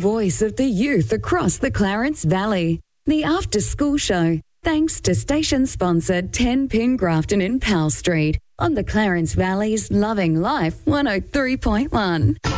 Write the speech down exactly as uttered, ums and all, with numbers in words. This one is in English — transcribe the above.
voice of the youth across the Clarence Valley. The After School Show, thanks to station sponsor ten Pin Grafton in Powell Street on the Clarence Valley's Loving Life one oh three point one.